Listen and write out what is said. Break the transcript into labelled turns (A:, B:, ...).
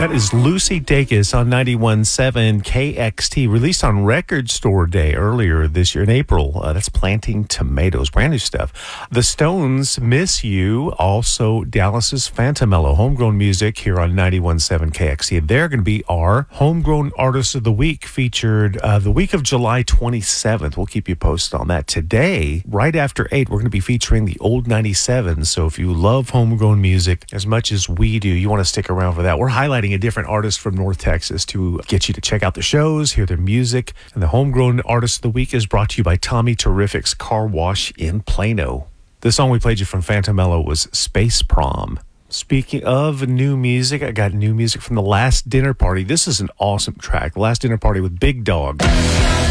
A: That is Lucy Dacus on 91.7 KXT, released on Record Store Day earlier this year in April. That's Planting Tomatoes, brand new stuff. The Stones, Miss You, also Dallas's Fantamello, homegrown music here on 91.7 KXT. They're going to be our Homegrown Artist of the Week, featured the week of July 27th. We'll keep you posted on that. Today, right after 8, we're going to be featuring the Old 97. So if you love homegrown music as much as we do, you want to stick around for that. We're highlighting a different artist from North Texas to get you to check out the shows, hear their music. And the Homegrown Artist of the Week is brought to you by Tommy Terrific's Car Wash in Plano. The song we played you from Fantamello was Space Prom. Speaking of new music, I got new music from The Last Dinner Party. This is an awesome track. The Last Dinner Party with Big Dog.